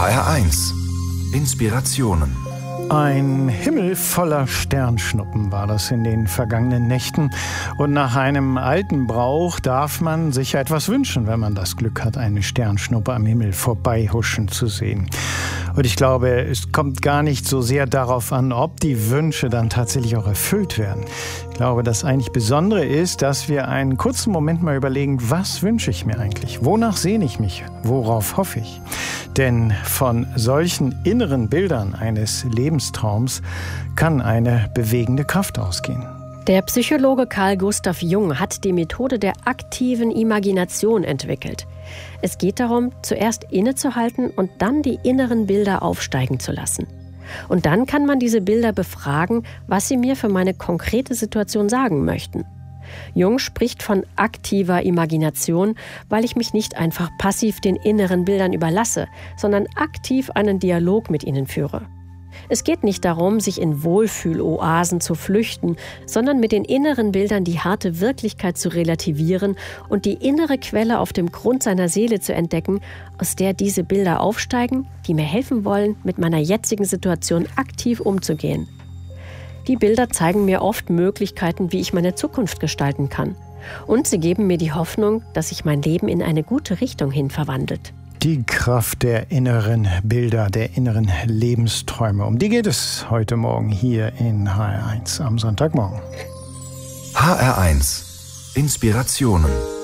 HR1 Inspirationen. Ein Himmel voller Sternschnuppen war das in den vergangenen Nächten. Und nach einem alten Brauch darf man sich ja etwas wünschen, wenn man das Glück hat, eine Sternschnuppe am Himmel vorbeihuschen zu sehen. Und ich glaube, es kommt gar nicht so sehr darauf an, ob die Wünsche dann tatsächlich auch erfüllt werden. Ich glaube, das eigentlich Besondere ist, dass wir einen kurzen Moment mal überlegen, was wünsche ich mir eigentlich? Wonach sehne ich mich? Worauf hoffe ich? Denn von solchen inneren Bildern eines Lebenstraums kann eine bewegende Kraft ausgehen. Der Psychologe Carl Gustav Jung hat die Methode der aktiven Imagination entwickelt. Es geht darum, zuerst innezuhalten und dann die inneren Bilder aufsteigen zu lassen. Und dann kann man diese Bilder befragen, was sie mir für meine konkrete Situation sagen möchten. Jung spricht von aktiver Imagination, weil ich mich nicht einfach passiv den inneren Bildern überlasse, sondern aktiv einen Dialog mit ihnen führe. Es geht nicht darum, sich in Wohlfühloasen zu flüchten, sondern mit den inneren Bildern die harte Wirklichkeit zu relativieren und die innere Quelle auf dem Grund seiner Seele zu entdecken, aus der diese Bilder aufsteigen, die mir helfen wollen, mit meiner jetzigen Situation aktiv umzugehen. Die Bilder zeigen mir oft Möglichkeiten, wie ich meine Zukunft gestalten kann. Und sie geben mir die Hoffnung, dass sich mein Leben in eine gute Richtung hin verwandelt. Die Kraft der inneren Bilder, der inneren Lebensträume. Um die geht es heute Morgen hier in HR1 am Sonntagmorgen. HR1 Inspirationen.